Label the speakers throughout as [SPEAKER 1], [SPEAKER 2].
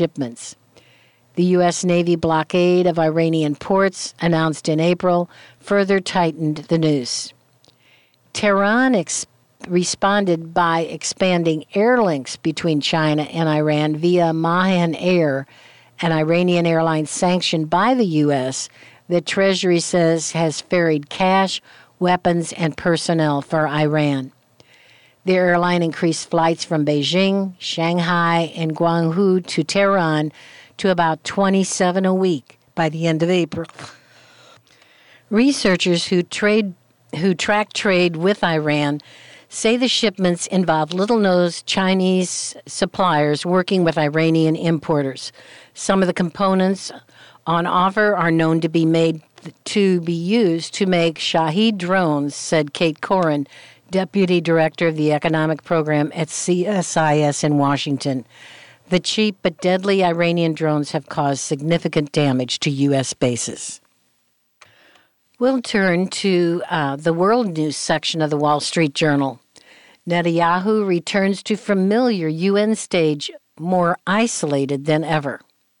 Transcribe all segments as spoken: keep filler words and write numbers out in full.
[SPEAKER 1] shipments. The U S. Navy blockade of Iranian ports, announced in April, further tightened the noose. Tehran ex- responded by expanding air links between China and Iran via Mahan Air, an Iranian airline sanctioned by the U S that Treasury says has ferried cash, weapons, and personnel for Iran. The airline increased flights from Beijing, Shanghai, and Guangzhou to Tehran to about twenty-seven a week by the end of April. Researchers who trade who track trade with Iran say the shipments involve little-nosed Chinese suppliers working with Iranian importers. Some of the components on offer are known to be made to be used to make Shahed drones, said Kate Corin, Deputy Director of the Economic Program at C S I S in Washington. The cheap but deadly Iranian drones have caused significant damage to U S bases. We'll turn to uh, the world news section of the Wall Street Journal. Netanyahu returns to familiar U N stage, more isolated than ever.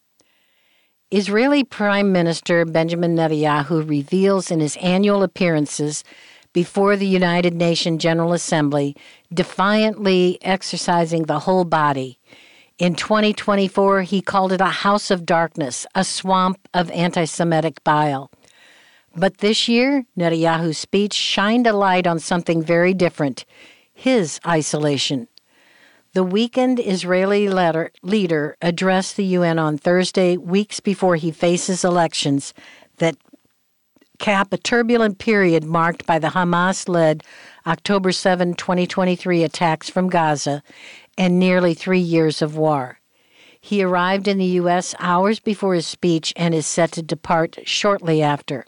[SPEAKER 1] Israeli Prime Minister Benjamin Netanyahu reveals in his annual appearances before the United Nations General Assembly, defiantly exercising the whole body. In twenty twenty-four, he called it a house of darkness, a swamp of anti-Semitic bile. But this year, Netanyahu's speech shined a light on something very different, his isolation. The weakened Israeli leader, leader addressed the U N on Thursday, weeks before he faces elections that cap a turbulent period marked by the Hamas-led October seventh, twenty twenty-three attacks from Gaza and nearly three years of war. He arrived in the U S hours before his speech and is set to depart shortly after.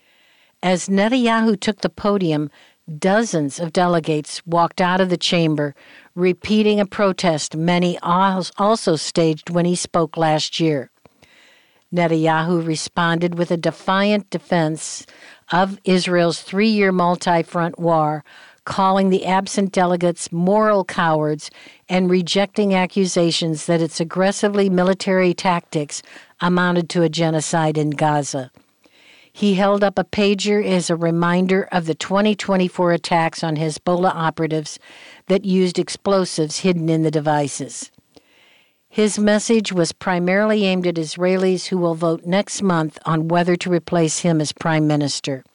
[SPEAKER 1] As Netanyahu took the podium, dozens of delegates walked out of the chamber, repeating a protest many also staged when he spoke last year. Netanyahu responded with a defiant defense of Israel's three-year multi-front war, calling the absent delegates moral cowards and rejecting accusations that its aggressively military tactics amounted to a genocide in Gaza. He held up a pager as a reminder of the twenty twenty-four attacks on Hezbollah operatives that used explosives hidden in the devices. His message was primarily aimed at Israelis who will vote next month on whether to replace him as prime minister.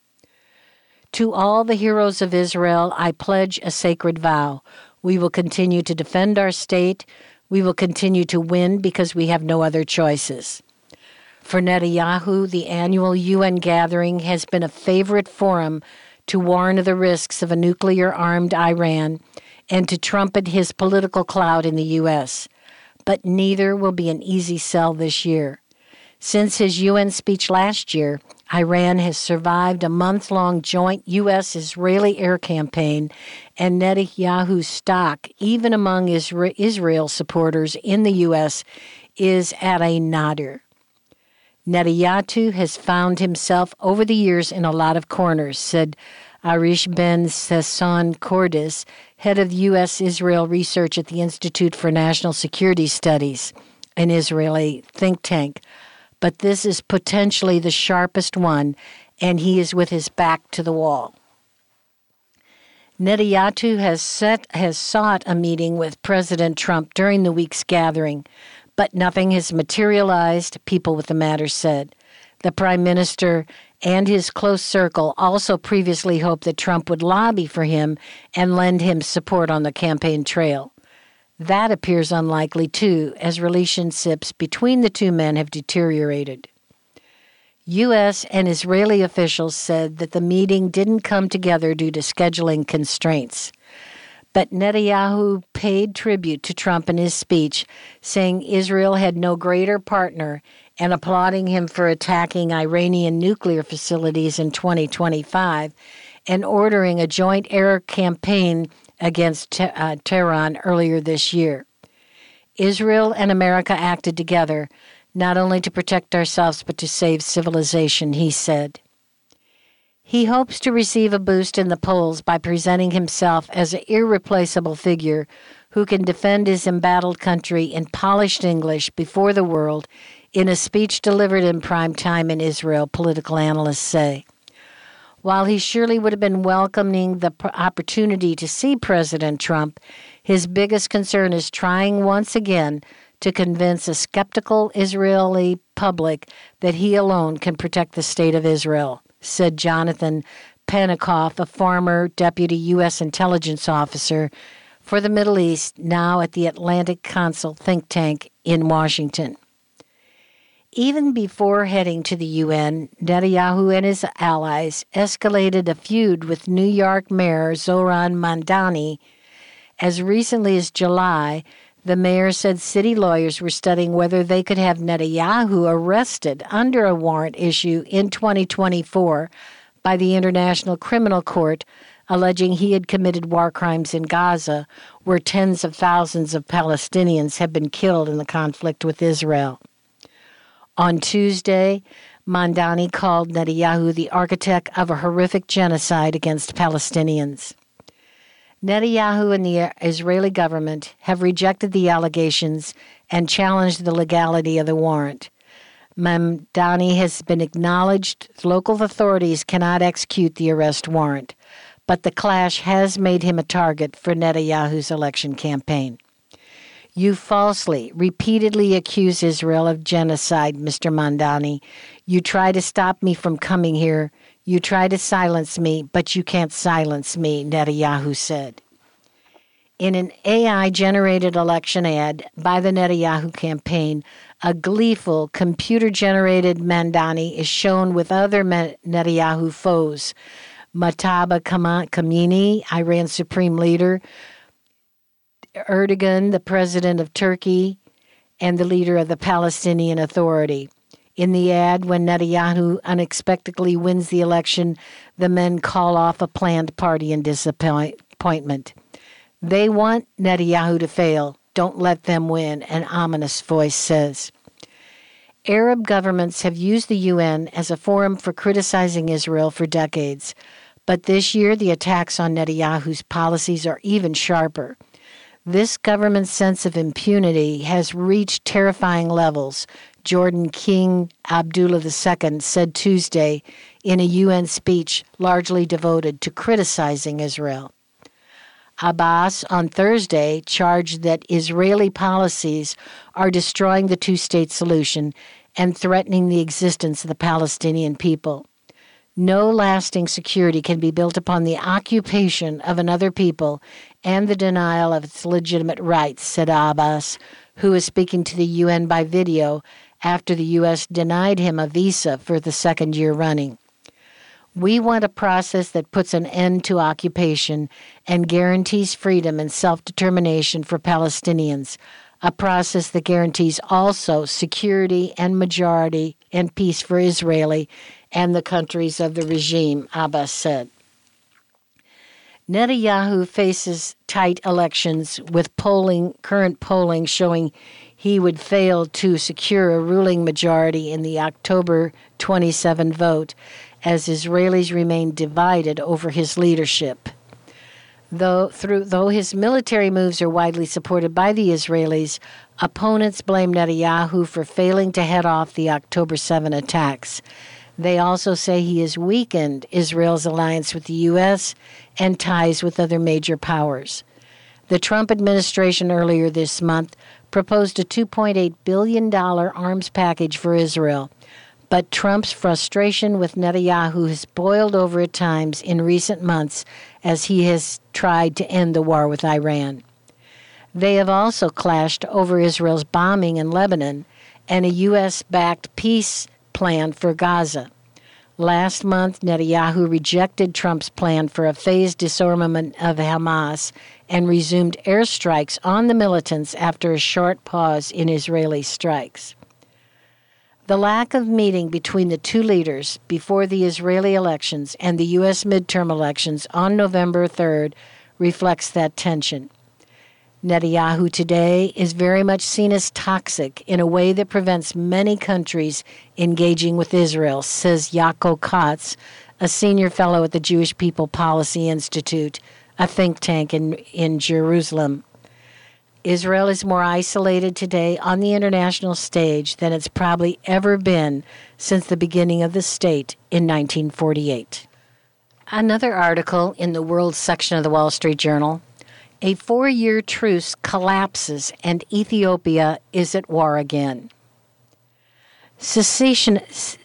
[SPEAKER 1] To all the heroes of Israel, I pledge a sacred vow. We will continue to defend our state. We will continue to win because we have no other choices. For Netanyahu, the annual U N gathering has been a favorite forum to warn of the risks of a nuclear-armed Iran and to trumpet his political clout in the U S. But neither will be an easy sell this year. Since his U N speech last year, Iran has survived a month-long joint U S-Israeli air campaign, and Netanyahu's stock, even among Isra- Israel supporters in the U S, is at a nadir. Netanyahu has found himself over the years in a lot of corners, said Arish Ben Sasson Cordis, head of U S-Israel research at the Institute for National Security Studies, an Israeli think tank. But this is potentially the sharpest one, and he is with his back to the wall. Netanyahu has set, has sought a meeting with President Trump during the week's gathering, but nothing has materialized, people with the matter said. The prime minister and his close circle also previously hoped that Trump would lobby for him and lend him support on the campaign trail. That appears unlikely, too, as relationships between the two men have deteriorated. U S and Israeli officials said that the meeting didn't come together due to scheduling constraints. But Netanyahu paid tribute to Trump in his speech, saying Israel had no greater partner and applauding him for attacking Iranian nuclear facilities in twenty twenty-five and ordering a joint air campaign against te- uh, Tehran earlier this year. Israel and America acted together, not only to protect ourselves but to save civilization, he said. He hopes to receive a boost in the polls by presenting himself as an irreplaceable figure who can defend his embattled country in polished English before the world in a speech delivered in prime time in Israel, political analysts say. While he surely would have been welcoming the opportunity to see President Trump, his biggest concern is trying once again to convince a skeptical Israeli public that he alone can protect the state of Israel, said Jonathan Penikoff, a former deputy U S intelligence officer for the Middle East, now at the Atlantic Council think tank in Washington. Even before heading to the U N, Netanyahu and his allies escalated a feud with New York Mayor Zohran Mamdani. As recently as July, the mayor said city lawyers were studying whether they could have Netanyahu arrested under a warrant issue in twenty twenty-four by the International Criminal Court, alleging he had committed war crimes in Gaza, where tens of thousands of Palestinians have been killed in the conflict with Israel. On Tuesday, Mamdani called Netanyahu the architect of a horrific genocide against Palestinians. Netanyahu and the Israeli government have rejected the allegations and challenged the legality of the warrant. Mamdani has been acknowledged local authorities cannot execute the arrest warrant, but the clash has made him a target for Netanyahu's election campaign. You falsely, repeatedly accuse Israel of genocide, Mister Mamdani. You try to stop me from coming here. You try to silence me, but you can't silence me, Netanyahu said. In an A I-generated election ad by the Netanyahu campaign, a gleeful, computer-generated Mamdani is shown with other Netanyahu foes, Mustafa Khamenei, Iran's supreme leader, Erdogan, the president of Turkey, and the leader of the Palestinian Authority. In the ad, when Netanyahu unexpectedly wins the election, the men call off a planned party in disappointment. They want Netanyahu to fail. Don't let them win, an ominous voice says. Arab governments have used the U N as a forum for criticizing Israel for decades, but this year the attacks on Netanyahu's policies are even sharper. This government's sense of impunity has reached terrifying levels, Jordan King Abdullah the Second said Tuesday in a U N speech largely devoted to criticizing Israel. Abbas on Thursday charged that Israeli policies are destroying the two-state solution and threatening the existence of the Palestinian people. No lasting security can be built upon the occupation of another people and the denial of its legitimate rights, said Abbas, who is speaking to the U N by video after the U S denied him a visa for the second year running. We want a process that puts an end to occupation and guarantees freedom and self-determination for Palestinians, a process that guarantees also security and majority and peace for Israeli and the countries of the regime, Abbas said. Netanyahu faces tight elections with polling, current polling showing he would fail to secure a ruling majority in the October twenty-seventh vote as Israelis remain divided over his leadership. Though, through, though his military moves are widely supported by the Israelis, opponents blame Netanyahu for failing to head off the October seventh attacks. They also say he has weakened Israel's alliance with the U S and ties with other major powers. The Trump administration earlier this month proposed a two point eight billion dollars arms package for Israel, but Trump's frustration with Netanyahu has boiled over at times in recent months as he has tried to end the war with Iran. They have also clashed over Israel's bombing in Lebanon and a U S-backed peace plan for Gaza. Last month, Netanyahu rejected Trump's plan for a phased disarmament of Hamas and resumed airstrikes on the militants after a short pause in Israeli strikes. The lack of meeting between the two leaders before the Israeli elections and the U S midterm elections on November third reflects that tension. Netanyahu today is very much seen as toxic in a way that prevents many countries engaging with Israel, says Yaakov Katz, a senior fellow at the Jewish People Policy Institute, a think tank in, in Jerusalem. Israel is more isolated today on the international stage than it's probably ever been since the beginning of the state in nineteen forty-eight. Another article in the World section of the Wall Street Journal: a four-year truce collapses and Ethiopia is at war again. Cessation,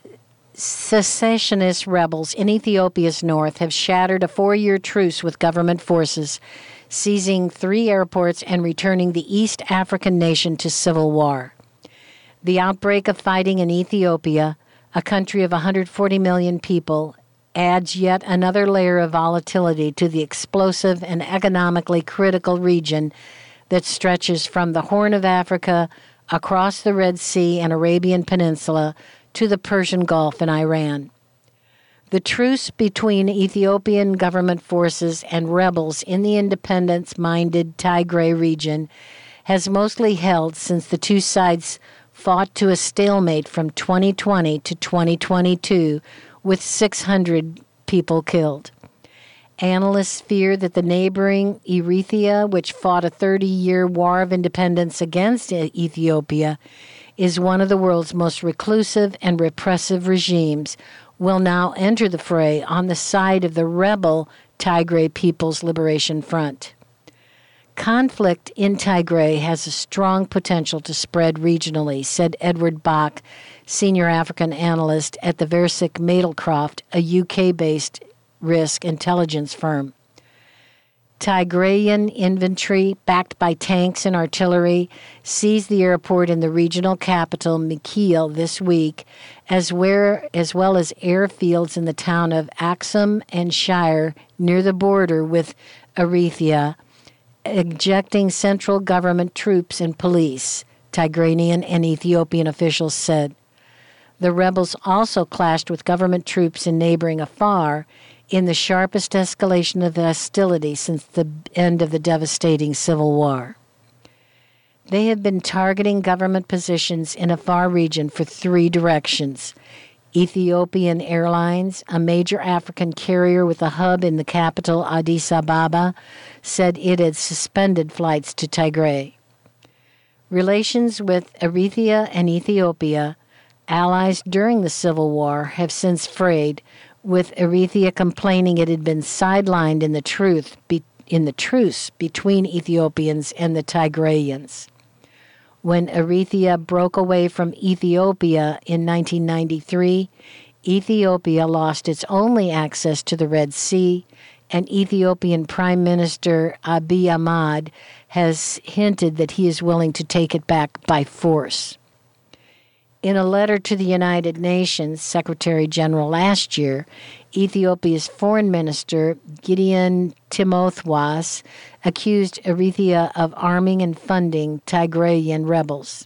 [SPEAKER 1] secessionist rebels in Ethiopia's north have shattered a four-year truce with government forces, seizing three airports and returning the East African nation to civil war. The outbreak of fighting in Ethiopia, a country of one hundred forty million people, adds yet another layer of volatility to the explosive and economically critical region that stretches from the Horn of Africa across the Red Sea and Arabian Peninsula to the Persian Gulf and Iran. The truce between Ethiopian government forces and rebels in the independence-minded Tigray region has mostly held since the two sides fought to a stalemate from twenty twenty to twenty twenty-two, with six hundred people killed. Analysts fear that the neighboring Eritrea, which fought a thirty-year war of independence against Ethiopia, is one of the world's most reclusive and repressive regimes, will now enter the fray on the side of the rebel Tigray People's Liberation Front. Conflict in Tigray has a strong potential to spread regionally, said Edward Bach, senior African analyst at the Versick Madelcroft, a U K-based risk intelligence firm. Tigrayan infantry, backed by tanks and artillery, seized the airport in the regional capital, Mekelle, this week, as, where, as well as airfields in the town of Aksum and Shire near the border with Eritrea, ejecting central government troops and police, Tigrayan and Ethiopian officials said. The rebels also clashed with government troops in neighboring Afar in the sharpest escalation of hostility since the end of the devastating civil war. They have been targeting government positions in Afar region for three directions. Ethiopian Airlines, a major African carrier with a hub in the capital Addis Ababa, said it had suspended flights to Tigray. Relations with Eritrea and Ethiopia, allies during the civil war, have since frayed, with Eritrea complaining it had been sidelined in the truth be, in the truce between Ethiopians and the Tigrayans. When Eritrea broke away from Ethiopia in nineteen ninety-three, Ethiopia lost its only access to the Red Sea, and Ethiopian Prime Minister Abiy Ahmed has hinted that he is willing to take it back by force. In a letter to the United Nations Secretary General last year, Ethiopia's Foreign Minister Gideon Timotheus accused Eritrea of arming and funding Tigrayan rebels.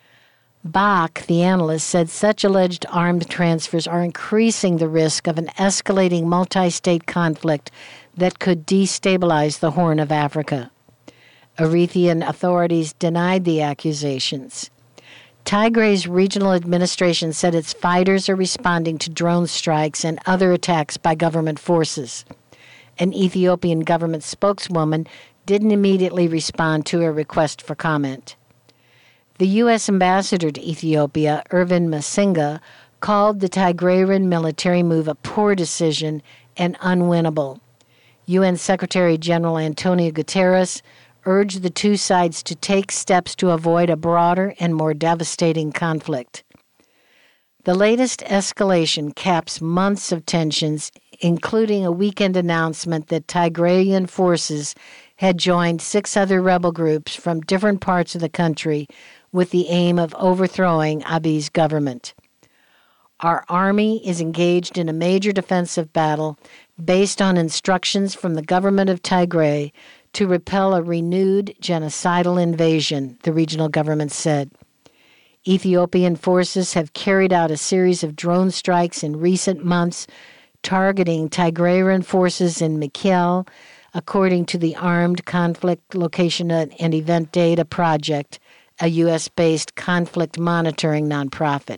[SPEAKER 1] Bach, the analyst, said such alleged armed transfers are increasing the risk of an escalating multi-state conflict that could destabilize the Horn of Africa. Eritrean authorities denied the accusations. Tigray's regional administration said its fighters are responding to drone strikes and other attacks by government forces. An Ethiopian government spokeswoman didn't immediately respond to a request for comment. The U S ambassador to Ethiopia, Irvin Masinga, called the Tigrayan military move a poor decision and unwinnable. U N Secretary General Antonio Guterres urged the two sides to take steps to avoid a broader and more devastating conflict. The latest escalation caps months of tensions, including a weekend announcement that Tigrayan forces had joined six other rebel groups from different parts of the country with the aim of overthrowing Abiy's government. Our army is engaged in a major defensive battle based on instructions from the government of Tigray to repel a renewed genocidal invasion, the regional government said. Ethiopian forces have carried out a series of drone strikes in recent months targeting Tigrayan forces in Mekelle, according to the Armed Conflict Location and Event Data Project, a U S-based conflict monitoring nonprofit.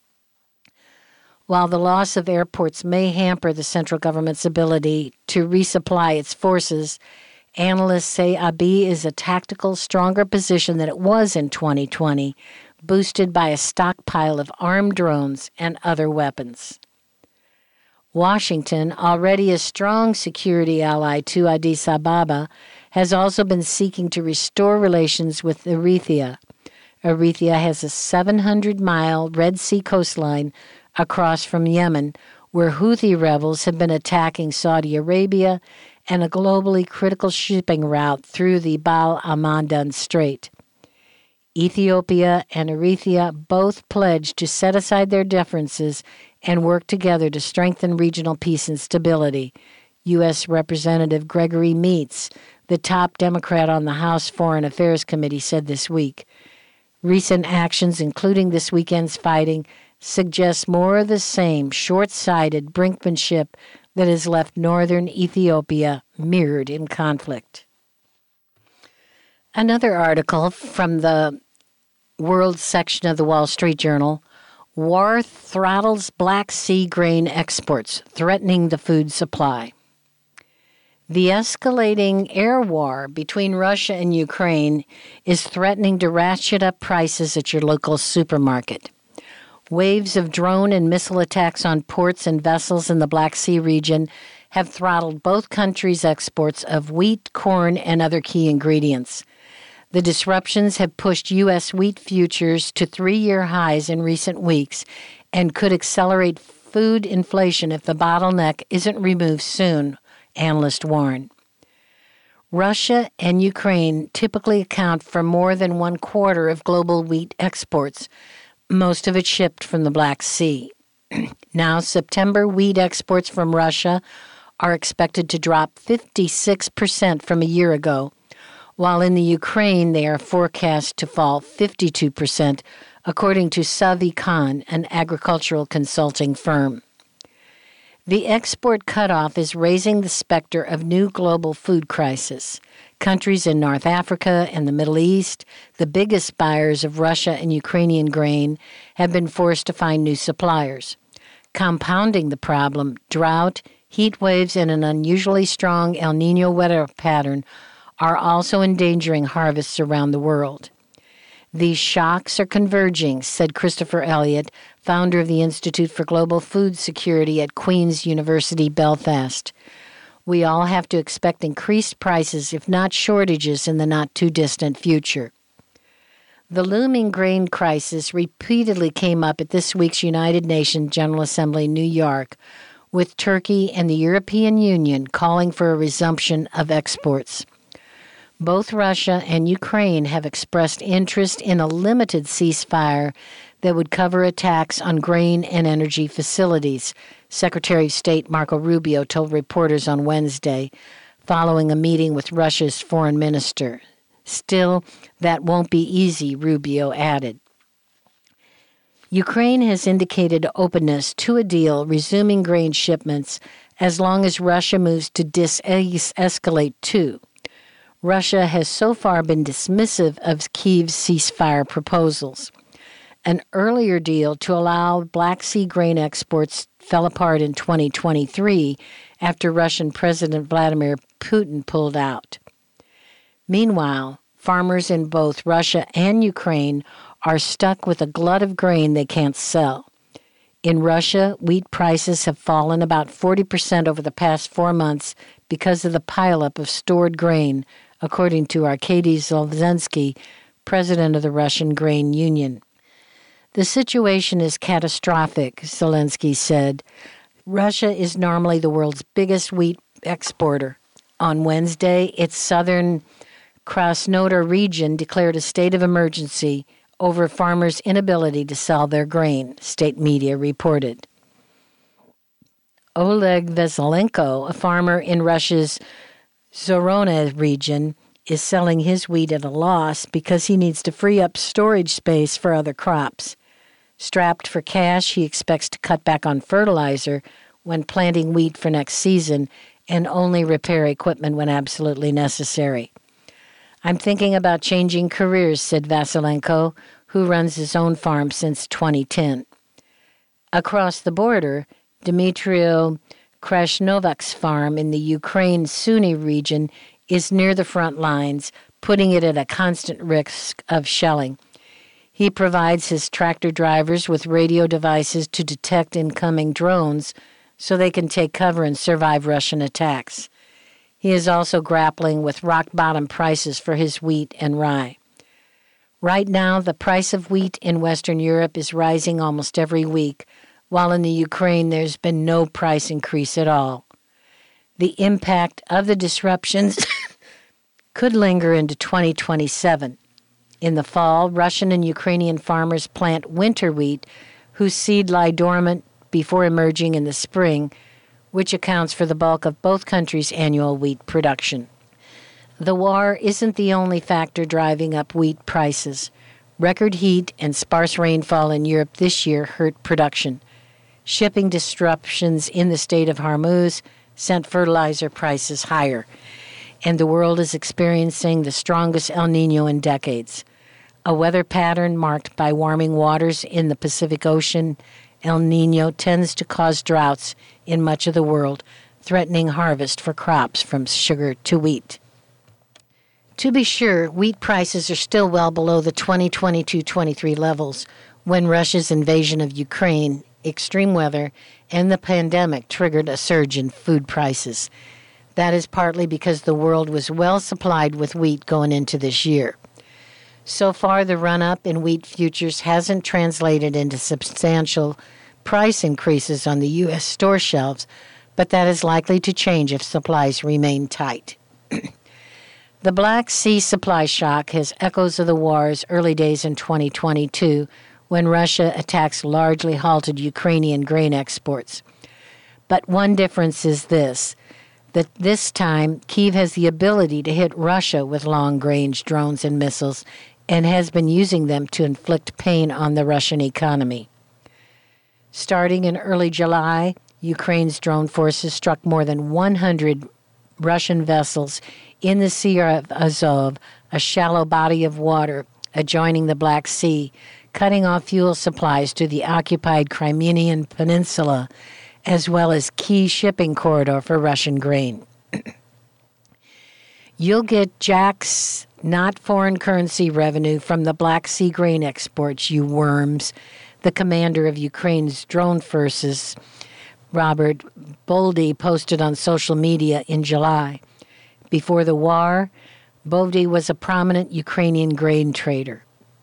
[SPEAKER 1] While the loss of airports may hamper the central government's ability to resupply its forces, Analysts say Abiy is a tactical, stronger position than it was in twenty twenty, boosted by a stockpile of armed drones and other weapons. Washington, already a strong security ally to Addis Ababa, has also been seeking to restore relations with Eritrea. Eritrea has a seven hundred mile Red Sea coastline across from Yemen, where Houthi rebels have been attacking Saudi Arabia, and a globally critical shipping route through the Bab el-Mandeb Strait. Ethiopia and Eritrea both pledged to set aside their differences and work together to strengthen regional peace and stability, U S. Representative Gregory Meeks, the top Democrat on the House Foreign Affairs Committee, said this week. Recent actions, including this weekend's fighting, suggest more of the same short-sighted brinkmanship that has left northern Ethiopia mired in conflict. Another article from the World section of the Wall Street Journal: War throttles Black Sea grain exports, threatening the food supply. The escalating air war between Russia and Ukraine is threatening to ratchet up prices at your local supermarket. Waves of drone and missile attacks on ports and vessels in the Black Sea region have throttled both countries' exports of wheat, corn, and other key ingredients. The disruptions have pushed U S wheat futures to three-year highs in recent weeks and could accelerate food inflation if the bottleneck isn't removed soon, analysts warn. Russia and Ukraine typically account for more than one quarter of global wheat exports, most of it shipped from the Black Sea. Now, September wheat exports from Russia are expected to drop fifty-six percent from a year ago, while in the Ukraine they are forecast to fall fifty-two percent, according to Savicon, an agricultural consulting firm. The export cutoff is raising the specter of new global food crisis. Countries in North Africa and the Middle East, the biggest buyers of Russia and Ukrainian grain, have been forced to find new suppliers. Compounding the problem, drought, heat waves, and an unusually strong El Niño weather pattern are also endangering harvests around the world. These shocks are converging, said Christopher Elliott, founder of the Institute for Global Food Security at Queen's University, Belfast. We all have to expect increased prices, if not shortages, in the not-too-distant future. The looming grain crisis repeatedly came up at this week's United Nations General Assembly in New York, with Turkey and the European Union calling for a resumption of exports. Both Russia and Ukraine have expressed interest in a limited ceasefire that would cover attacks on grain and energy facilities, Secretary of State Marco Rubio told reporters on Wednesday, following a meeting with Russia's foreign minister. Still, that won't be easy, Rubio added. Ukraine has indicated openness to a deal resuming grain shipments as long as Russia moves to de-escalate too. Russia has so far been dismissive of Kyiv's ceasefire proposals. An earlier deal to allow Black Sea grain exports fell apart in twenty twenty-three after Russian President Vladimir Putin pulled out. Meanwhile, farmers in both Russia and Ukraine are stuck with a glut of grain they can't sell. In Russia, wheat prices have fallen about forty percent over the past four months because of the pileup of stored grain, according to Arkady Zelensky, president of the Russian Grain Union. The situation is catastrophic, Zelensky said. Russia is normally the world's biggest wheat exporter. On Wednesday, its southern Krasnodar region declared a state of emergency over farmers' inability to sell their grain, state media reported. Oleg Veselenko, a farmer in Russia's Zorona region, is selling his wheat at a loss because he needs to free up storage space for other crops. Strapped for cash, he expects to cut back on fertilizer when planting wheat for next season and only repair equipment when absolutely necessary. I'm thinking about changing careers, said Vasylenko, who runs his own farm since twenty ten. Across the border, Dmitry Krasnovak's farm in the Ukraine Sumy region is near the front lines, putting it at a constant risk of shelling. He provides his tractor drivers with radio devices to detect incoming drones so they can take cover and survive Russian attacks. He is also grappling with rock-bottom prices for his wheat and rye. Right now, the price of wheat in Western Europe is rising almost every week, while in the Ukraine there's been no price increase at all. The impact of the disruptions could linger into twenty twenty-seven. In the fall, Russian and Ukrainian farmers plant winter wheat, whose seed lie dormant before emerging in the spring, which accounts for the bulk of both countries' annual wheat production. The war isn't the only factor driving up wheat prices. Record heat and sparse rainfall in Europe this year hurt production. Shipping disruptions in the Strait of Hormuz sent fertilizer prices higher, and the world is experiencing the strongest El Niño in decades. A weather pattern marked by warming waters in the Pacific Ocean, El Niño tends to cause droughts in much of the world, threatening harvest for crops from sugar to wheat. To be sure, wheat prices are still well below the twenty twenty-two twenty-three levels when Russia's invasion of Ukraine, extreme weather, and the pandemic triggered a surge in food prices. That is partly because the world was well supplied with wheat going into this year. So far, the run-up in wheat futures hasn't translated into substantial price increases on the U S store shelves, but that is likely to change if supplies remain tight. The Black Sea supply shock has echoes of the war's early days in twenty twenty-two, when Russia attacks largely halted Ukrainian grain exports. But one difference is this, that this time Kyiv has the ability to hit Russia with long-range drones and missiles and has been using them to inflict pain on the Russian economy. Starting in early July, Ukraine's drone forces struck more than one hundred Russian vessels in the Sea of Azov, a shallow body of water adjoining the Black Sea, cutting off fuel supplies to the occupied Crimean Peninsula, as well as key shipping corridor for Russian grain. You'll get Jack's not foreign currency revenue from the Black Sea grain exports, you worms, the commander of Ukraine's drone forces, Robert Boldy, posted on social media in July. Before the war, Boldy was a prominent Ukrainian grain trader.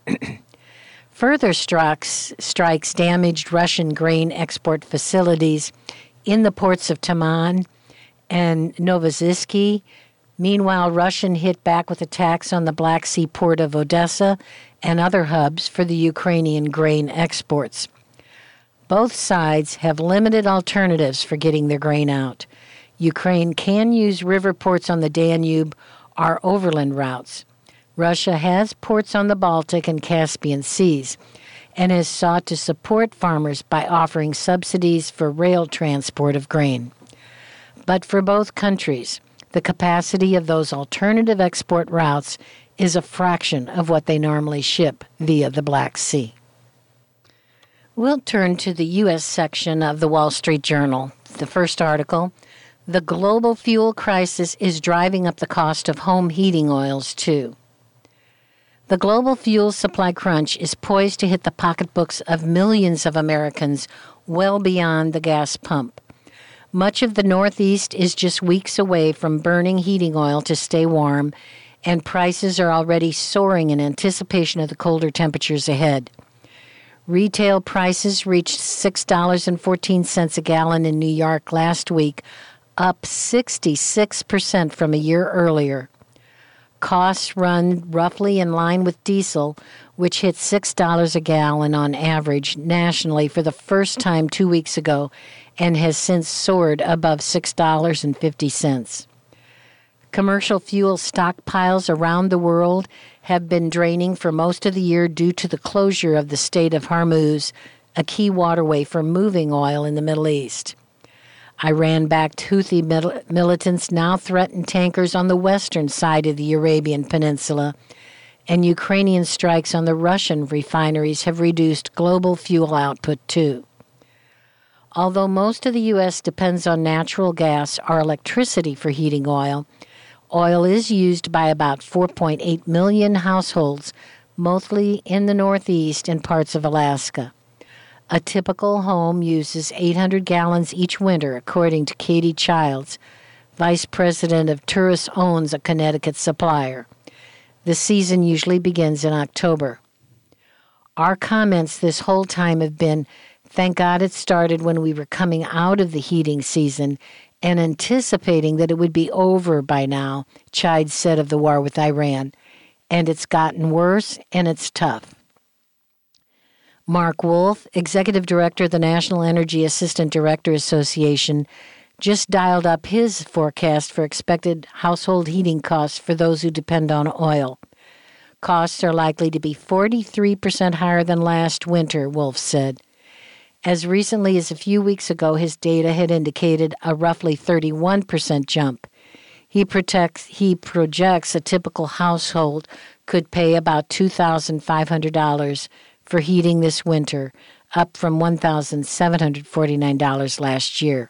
[SPEAKER 1] Further strikes, strikes damaged Russian grain export facilities in the ports of Taman and Novosibirsk. Meanwhile, Russian hit back with attacks on the Black Sea port of Odessa and other hubs for the Ukrainian grain exports. Both sides have limited alternatives for getting their grain out. Ukraine can use river ports on the Danube or overland routes. Russia has ports on the Baltic and Caspian Seas and has sought to support farmers by offering subsidies for rail transport of grain. But for both countries, the capacity of those alternative export routes is a fraction of what they normally ship via the Black Sea. We'll turn to the U S section of the Wall Street Journal. The first article, the global fuel crisis is driving up the cost of home heating oils, too. The global fuel supply crunch is poised to hit the pocketbooks of millions of Americans well beyond the gas pump. Much of the Northeast is just weeks away from burning heating oil to stay warm, and prices are already soaring in anticipation of the colder temperatures ahead. Retail prices reached six dollars and fourteen cents a gallon in New York last week, up sixty-six percent from a year earlier. Costs run roughly in line with diesel, which hit six dollars a gallon on average nationally for the first time two weeks ago and has since soared above six dollars and fifty cents. Commercial fuel stockpiles around the world have been draining for most of the year due to the closure of the Strait of Hormuz, a key waterway for moving oil in the Middle East. Iran-backed Houthi mil- militants now threaten tankers on the western side of the Arabian Peninsula, and Ukrainian strikes on the Russian refineries have reduced global fuel output too. Although most of the U S depends on natural gas or electricity for heating oil, Oil is used by about four point eight million households, mostly in the Northeast and parts of Alaska. A typical home uses eight hundred gallons each winter, according to Katie Childs, vice president of Turris Owns, a Connecticut supplier. The season usually begins in October. Our comments this whole time have been, thank God it started when we were coming out of the heating season and anticipating that it would be over by now, Childs said of the war with Iran. And it's gotten worse, and it's tough. Mark Wolf, executive director of the National Energy Assistant Director Association, just dialed up his forecast for expected household heating costs for those who depend on oil. Costs are likely to be forty-three percent higher than last winter, Wolf said. As recently as a few weeks ago, his data had indicated a roughly thirty-one percent jump. He, protects, he projects a typical household could pay about two thousand five hundred dollars for heating this winter, up from one thousand seven hundred forty-nine dollars last year.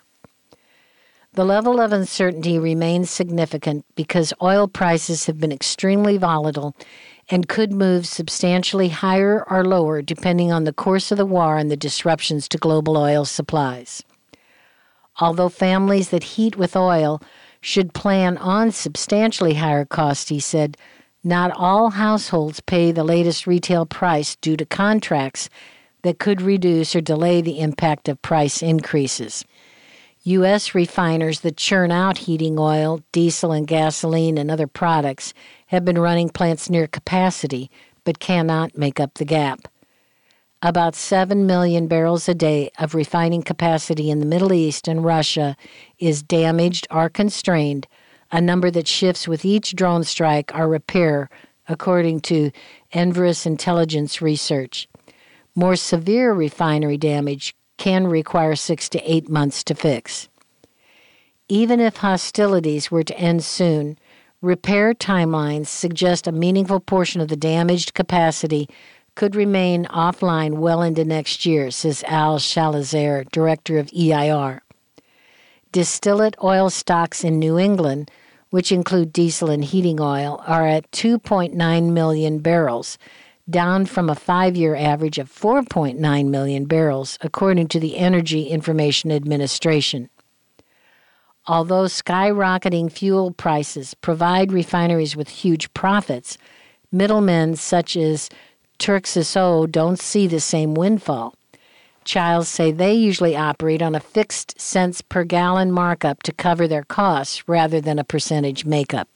[SPEAKER 1] The level of uncertainty remains significant because oil prices have been extremely volatile and could move substantially higher or lower depending on the course of the war and the disruptions to global oil supplies. Although families that heat with oil should plan on substantially higher costs, he said, not all households pay the latest retail price due to contracts that could reduce or delay the impact of price increases. U S refiners that churn out heating oil, diesel, and gasoline and other products have been running plants near capacity but cannot make up the gap. About seven million barrels a day of refining capacity in the Middle East and Russia is damaged or constrained, a number that shifts with each drone strike or repair, according to Enverus Intelligence Research. More severe refinery damage can require six to eight months to fix. Even if hostilities were to end soon, repair timelines suggest a meaningful portion of the damaged capacity could remain offline well into next year, says Al Shalazer, director of E I R. Distillate oil stocks in New England, which include diesel and heating oil, are at two point nine million barrels, down from a five-year average of four point nine million barrels, according to the Energy Information Administration. Although skyrocketing fuel prices provide refineries with huge profits, middlemen such as Turks S O don't see the same windfall. Childs say they usually operate on a fixed cents per gallon markup to cover their costs rather than a percentage makeup.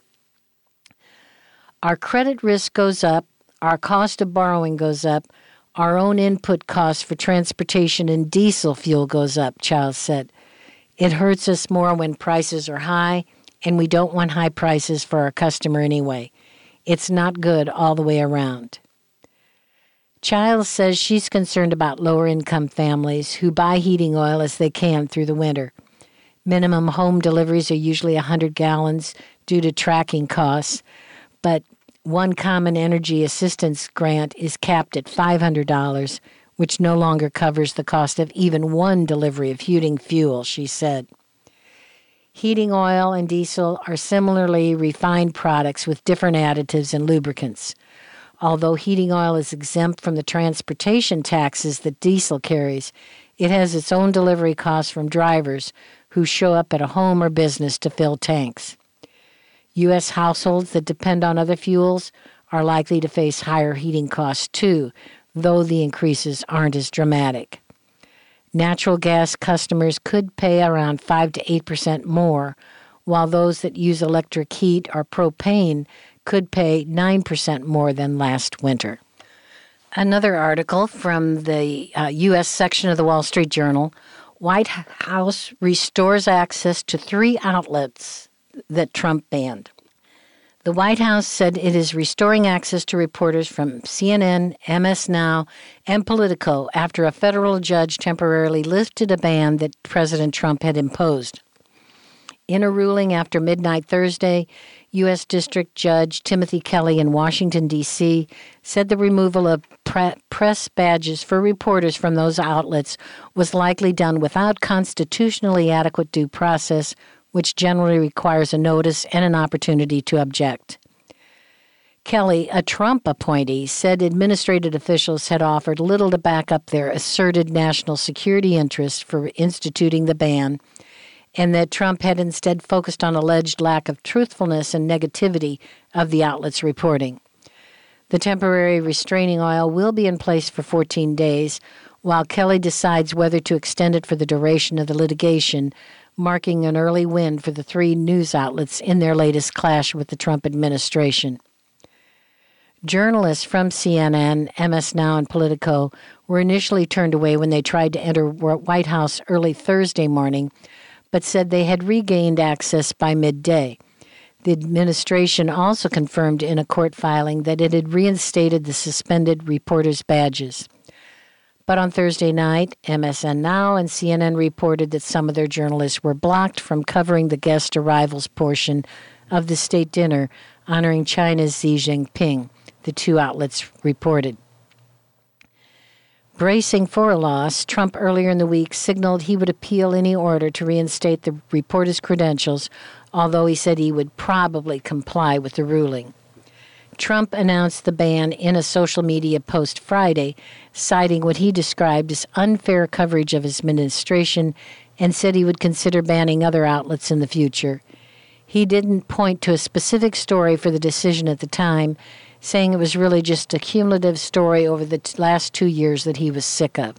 [SPEAKER 1] Our credit risk goes up, our cost of borrowing goes up, our own input costs for transportation and diesel fuel goes up, Childs said. It hurts us more when prices are high, and we don't want high prices for our customer anyway. It's not good all the way around. Childs says she's concerned about lower-income families who buy heating oil as they can through the winter. Minimum home deliveries are usually one hundred gallons due to tracking costs, but one common energy assistance grant is capped at five hundred dollars, which no longer covers the cost of even one delivery of heating fuel, she said. Heating oil and diesel are similarly refined products with different additives and lubricants. Although heating oil is exempt from the transportation taxes that diesel carries, it has its own delivery costs from drivers who show up at a home or business to fill tanks. U S households that depend on other fuels are likely to face higher heating costs too, though the increases aren't as dramatic. Natural gas customers could pay around five to eight percent more, while those that use electric heat or propane could pay nine percent more than last winter. Another article from the uh, U S section of the Wall Street Journal, White House restores access to three outlets that Trump banned. The White House said it is restoring access to reporters from C N N, M S Now, and Politico after a federal judge temporarily lifted a ban that President Trump had imposed. In a ruling after midnight Thursday, U S. District Judge Timothy Kelly in Washington, D C, said the removal of pre- press badges for reporters from those outlets was likely done without constitutionally adequate due process, which generally requires a notice and an opportunity to object. Kelly, a Trump appointee, said administrative officials had offered little to back up their asserted national security interest for instituting the ban, and that Trump had instead focused on alleged lack of truthfulness and negativity of the outlet's reporting. The temporary restraining order will be in place for fourteen days, while Kelly decides whether to extend it for the duration of the litigation, marking an early win for the three news outlets in their latest clash with the Trump administration. Journalists from C N N, M S Now, and Politico were initially turned away when they tried to enter White House early Thursday morning, but said they had regained access by midday. The administration also confirmed in a court filing that it had reinstated the suspended reporters' badges. But on Thursday night, M S N Now and C N N reported that some of their journalists were blocked from covering the guest arrivals portion of the state dinner honoring China's Xi Jinping, the two outlets reported. Bracing for a loss, Trump earlier in the week signaled he would appeal any order to reinstate the reporters' credentials, although he said he would probably comply with the ruling. Trump announced the ban in a social media post Friday, citing what he described as unfair coverage of his administration, and said he would consider banning other outlets in the future. He didn't point to a specific story for the decision at the time, saying it was really just a cumulative story over the t- last two years that he was sick of.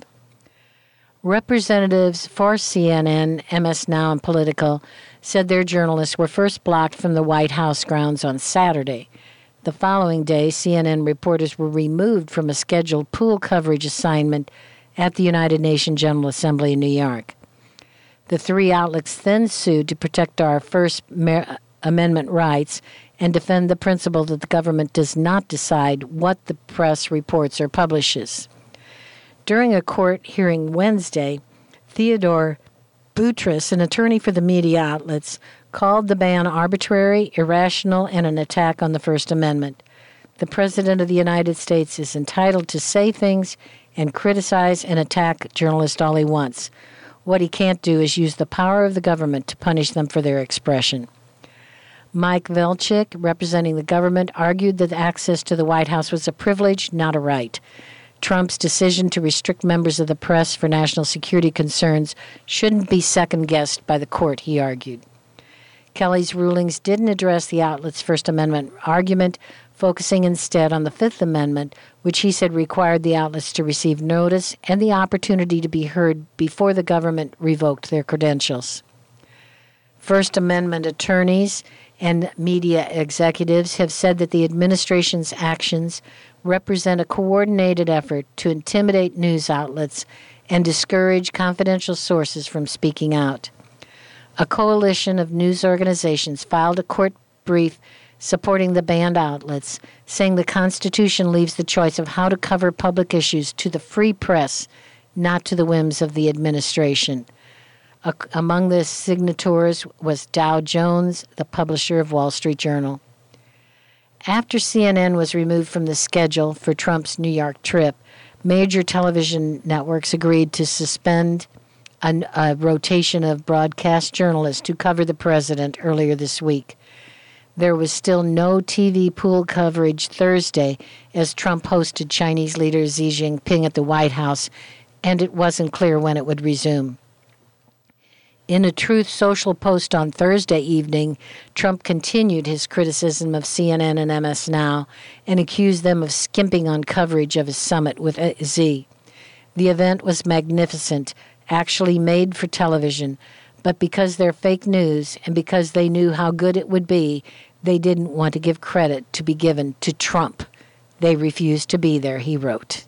[SPEAKER 1] Representatives for C N N, M S Now, and Politico said their journalists were first blocked from the White House grounds on Saturday. The following day, C N N reporters were removed from a scheduled pool coverage assignment at the United Nations General Assembly in New York. The three outlets then sued to protect our First Amendment rights and defend the principle that the government does not decide what the press reports or publishes. During a court hearing Wednesday, Theodore Boutros, an attorney for the media outlets, called the ban arbitrary, irrational, and an attack on the First Amendment. The President of the United States is entitled to say things and criticize and attack journalists all he wants. What he can't do is use the power of the government to punish them for their expression. Mike Velchik, representing the government, argued that access to the White House was a privilege, not a right. Trump's decision to restrict members of the press for national security concerns shouldn't be second-guessed by the court, he argued. Kelly's rulings didn't address the outlet's First Amendment argument, focusing instead on the Fifth Amendment, which he said required the outlets to receive notice and the opportunity to be heard before the government revoked their credentials. First Amendment attorneys and media executives have said that the administration's actions represent a coordinated effort to intimidate news outlets and discourage confidential sources from speaking out. A coalition of news organizations filed a court brief supporting the banned outlets, saying the Constitution leaves the choice of how to cover public issues to the free press, not to the whims of the administration. A- among the signatories was Dow Jones, the publisher of Wall Street Journal. After C N N was removed from the schedule for Trump's New York trip, major television networks agreed to suspend a, a rotation of broadcast journalists who cover the president earlier this week. There was still no T V pool coverage Thursday as Trump hosted Chinese leader Xi Jinping at the White House, and it wasn't clear when it would resume. In a Truth Social post on Thursday evening, Trump continued his criticism of C N N and M S Now and accused them of skimping on coverage of his summit with Xi. The event was magnificent, actually made for television, but because they're fake news and because they knew how good it would be, they didn't want to give credit to be given to Trump. They refused to be there, he wrote.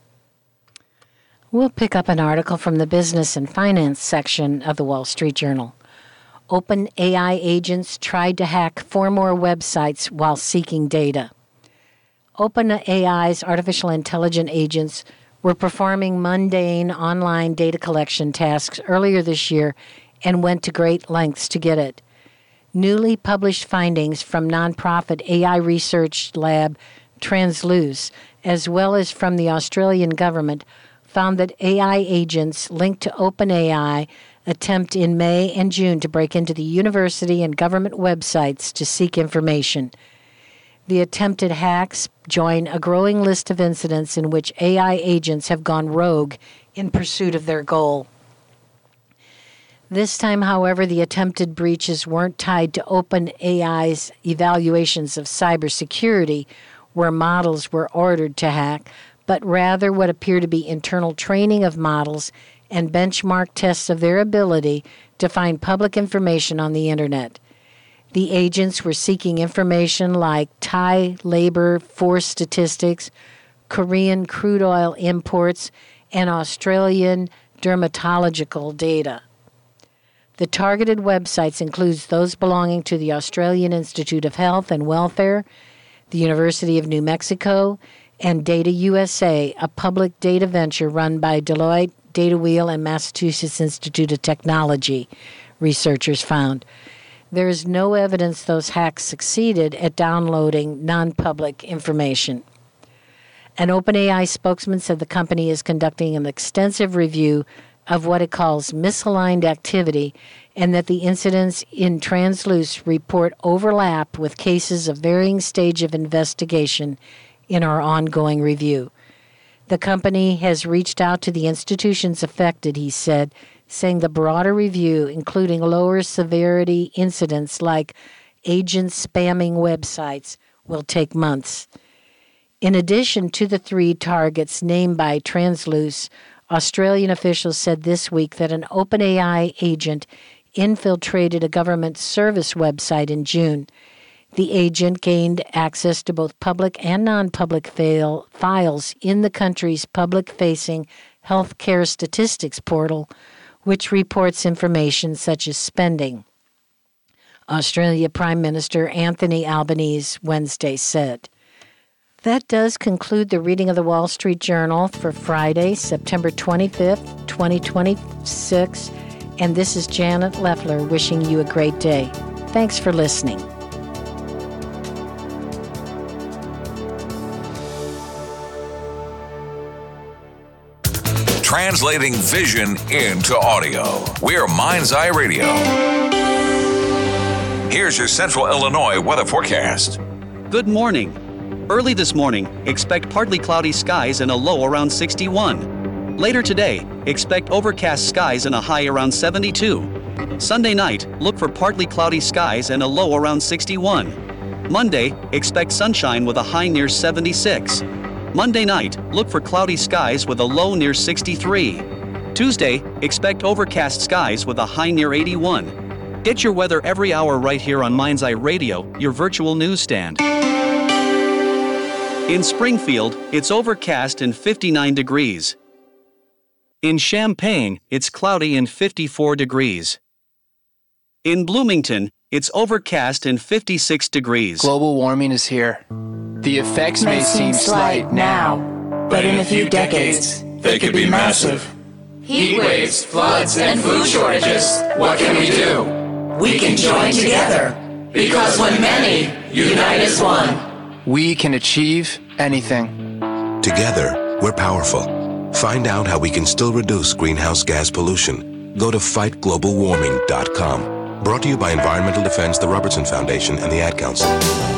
[SPEAKER 1] We'll pick up an article from the business and finance section of the Wall Street Journal. OpenAI agents tried to hack four more websites while seeking data. OpenAI's artificial intelligence agents were performing mundane online data collection tasks earlier this year and went to great lengths to get it. Newly published findings from nonprofit A I research lab Transluce, as well as from the Australian government, found that A I agents linked to OpenAI attempt in May and June to break into the university and government websites to seek information. The attempted hacks join a growing list of incidents in which A I agents have gone rogue in pursuit of their goal. This time, however, the attempted breaches weren't tied to OpenAI's evaluations of cybersecurity, where models were ordered to hack, but rather what appear to be internal training of models and benchmark tests of their ability to find public information on the Internet. The agents were seeking information like Thai labor force statistics, Korean crude oil imports, and Australian dermatological data. The targeted websites include those belonging to the Australian Institute of Health and Welfare, the University of New Mexico, and Data U S A, a public data venture run by Deloitte, DataWheel, and Massachusetts Institute of Technology, researchers found. There is no evidence those hacks succeeded at downloading non-public information. An OpenAI spokesman said the company is conducting an extensive review of what it calls misaligned activity, and that the incidents in Transluce report overlap with cases of varying stage of investigation in our ongoing review. The company has reached out to the institutions affected, he said, saying the broader review, including lower severity incidents like agents spamming websites, will take months. In addition to the three targets named by Transluce, Australian officials said this week that an OpenAI agent infiltrated a government service website in June. The agent gained access to both public and non-public fail files in the country's public-facing healthcare statistics portal, which reports information such as spending. Australia Prime Minister Anthony Albanese Wednesday said. That does conclude the reading of the Wall Street Journal for Friday, September twenty-fifth, twenty twenty-six, and this is Janet Leffler wishing you a great day. Thanks for listening.
[SPEAKER 2] Translating vision into audio. We're Mind's Eye Radio. Here's your Central Illinois weather forecast.
[SPEAKER 3] Good morning. Early this morning, expect partly cloudy skies and a low around sixty-one. Later today, expect overcast skies and a high around seventy-two. Sunday night, look for partly cloudy skies and a low around sixty-one. Monday, expect sunshine with a high near seventy-six. Monday night, look for cloudy skies with a low near sixty-three. Tuesday, expect overcast skies with a high near eighty-one. Get your weather every hour right here on Mind's Eye Radio, your virtual newsstand. In Springfield, it's overcast and fifty-nine degrees. In Champaign, it's cloudy and fifty-four degrees. In Bloomington, it's overcast and fifty-six degrees.
[SPEAKER 4] Global warming is here. The effects may seem slight now, but in a few decades, they could be massive. Heat waves, floods, and food shortages. What can we do? We can join together, because when many unite as one, we can achieve anything.
[SPEAKER 5] Together, we're powerful. Find out how we can still reduce greenhouse gas pollution. Go to fight global warming dot com. Brought to you by Environmental Defense, the Robertson Foundation, and the Ad Council.